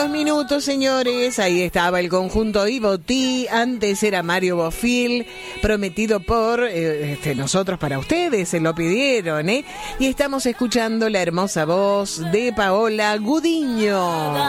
22 minutos, señores. Ahí estaba el conjunto Ivotí. Antes era Mario Bofill, prometido por nosotros para ustedes. Se lo pidieron, ¿eh? Y estamos escuchando la hermosa voz de Paola Gudiño.